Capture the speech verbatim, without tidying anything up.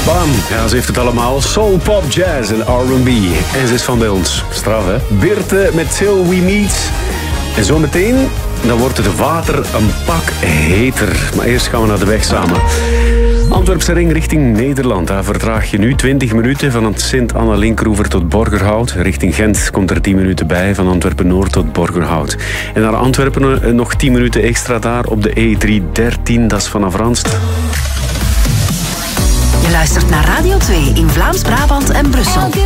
Bam, ja, ze heeft het allemaal. Soul, pop, jazz en R en B. En ze is van bij ons. Straf, hè? Birte met Till We Meet. En zometeen, dan wordt het water een pak heter. Maar eerst gaan we naar de weg samen. Antwerpse ring richting Nederland. Daar vertraag je nu twintig minuten van het Sint-Anna-Linkroever tot Borgerhout. Richting Gent komt er tien minuten bij, van Antwerpen-Noord tot Borgerhout. En naar Antwerpen nog tien minuten extra daar op de E driehonderddertien, dat is vanaf Ranst. Je luistert naar Radio twee in Vlaams-Brabant en Brussel.